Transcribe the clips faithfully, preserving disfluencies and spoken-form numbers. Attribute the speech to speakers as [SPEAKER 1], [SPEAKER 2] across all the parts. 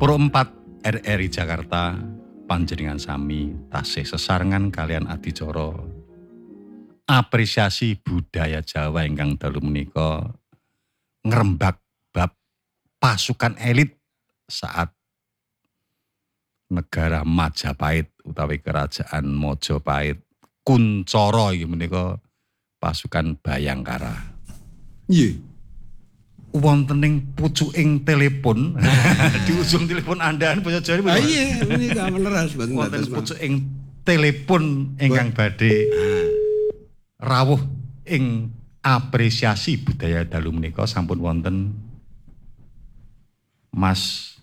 [SPEAKER 1] Pro empat R R I Jakarta panjenengan sami tasih sesarengan kalian adicara apresiasi budaya Jawa ingkang dalu menika ngrembak bab pasukan elit saat negara Majapahit utawi kerajaan Mojopahit Kuncoro iki menika pasukan Bayangkara.
[SPEAKER 2] Nggih.
[SPEAKER 1] Wonten ing pucuking telepon di ujung telepon Anda punya jari.
[SPEAKER 2] Ah iya, menika leres mboten
[SPEAKER 1] wonten pucuking telepon ingkang badhe rawuh ing apresiasi budaya dalu menika sampun wonten Mas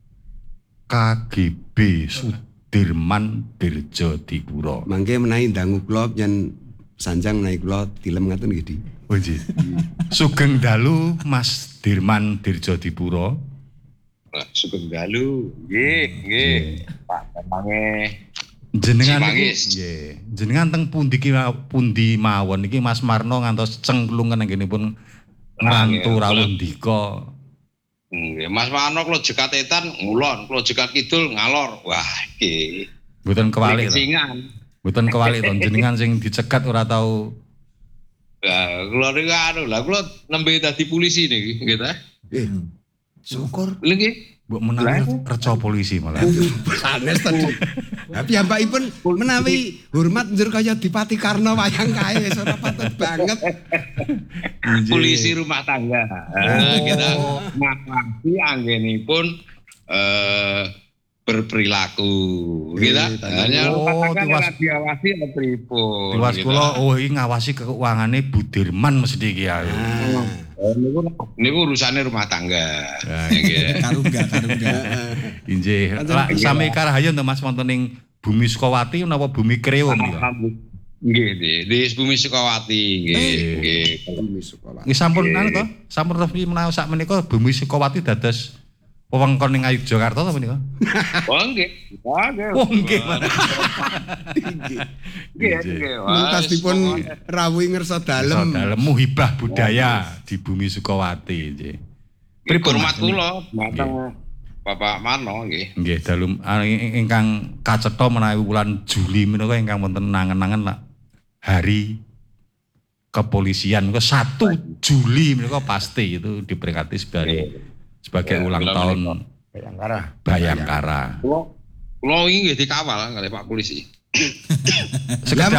[SPEAKER 1] K G B Sudirman Dirjodipuro.
[SPEAKER 2] Mangke menawi dangu kula yen sanjang menawi kula dilem ngaten nggih, Di.
[SPEAKER 1] Oh nggih. Sugeng dalu Mas Dirman Dirjodipuro.
[SPEAKER 3] Sugeng dalu. Nggih, nggih. Pak Temange.
[SPEAKER 1] Jenengan nggih. Jenengan teng pundi ki pundi mawon iki Mas Marno ngantos cengklungen anggenipun ngrantu rawuh ndika.
[SPEAKER 3] Nggih, Mas Marno kula jekat etan ngulon, kula jekat kidul ngalor. Wah, iki.
[SPEAKER 1] Mboten kewalik to.
[SPEAKER 3] Singan.
[SPEAKER 1] Mboten kewalik to. Jenengan sing dicegat ora tau.
[SPEAKER 3] Lah, kula niku anu, lah kula nembe dadi polisi niki, nggih ta?
[SPEAKER 2] Eh. Syukur.
[SPEAKER 3] Lha nggih.
[SPEAKER 1] Mbok menawi reca polisi malah.
[SPEAKER 2] Sanes tadi. Tapi piyambakipun menawi hormat njur kaya Dipati Karna wayang kae wis ora patut banget.
[SPEAKER 3] Polisi rumah tangga. Nah, kita ngawasi anggenipun eh berperilaku gitu. Hanya rumah tangga diawasi oleh pripun.
[SPEAKER 1] Tiwas kula oh iki ngawasi keuangane Budirman mesti iki ya.
[SPEAKER 3] Niku niku urusane rumah tangga. Nggih.
[SPEAKER 2] Karungga karungga.
[SPEAKER 1] Injih. Sami karahayon to Mas wonten ing Bumi Sukawati napa Bumi Kreo menika?
[SPEAKER 3] Nggih, di Bumi Sukawati nggih, nggih.
[SPEAKER 2] Bumi Sukawati.
[SPEAKER 1] Nggih sampun anu to, sampun resmi menawi sak menika Bumi Sukawati dados wewengkon ing Ayu Jakarta to menika?
[SPEAKER 3] Oh nggih.
[SPEAKER 1] Oh nggih.
[SPEAKER 3] Nggih, nggih.
[SPEAKER 2] Muntas dipun rawuhi ngersa dalem.
[SPEAKER 1] Dalem muhibah budaya di Bumi Sukawati nggih.
[SPEAKER 3] Pripun hormat kula dhateng Bapak Marno nggih.
[SPEAKER 1] Nggih, dalu ingkang kacetha menawi wulan Juli menika ingkang wonten nangen-nangen lah hari kepolisian ke satu Juli menika pasti itu diperingati sebagai sebagai ulang tahun
[SPEAKER 2] Bayangkara.
[SPEAKER 1] Bayangkara.
[SPEAKER 3] Kula kula iki nggih dikawal kalih Pak Polisi.
[SPEAKER 1] Sekedar